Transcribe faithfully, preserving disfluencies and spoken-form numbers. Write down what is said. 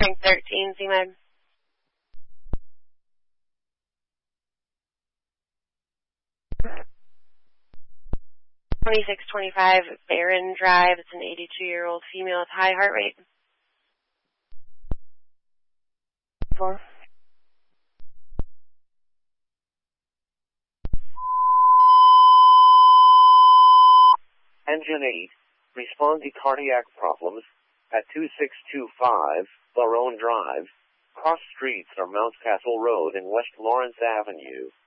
Frank thirteen, C-Med. twenty-six twenty-five Barron Drive. It's an eighty-two-year-old female with high heart rate. Four. Engine eight, respond to cardiac problems at two six two five Barone Drive. Cross streets are Mount Castle Road and West Lawrence Avenue.